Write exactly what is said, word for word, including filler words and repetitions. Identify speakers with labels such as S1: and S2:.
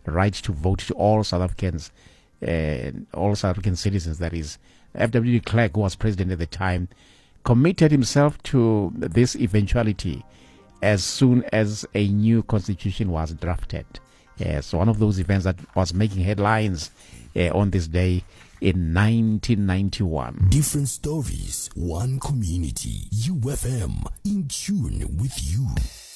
S1: right to vote to all South Africans, uh, all South African citizens, that is. F W de Klerk, who was president at the time, committed himself to this eventuality as soon as a new constitution was drafted. Uh, so one of those events that was making headlines uh, on this day in nineteen ninety-one.
S2: Different stories, one community. U F M, in tune with you.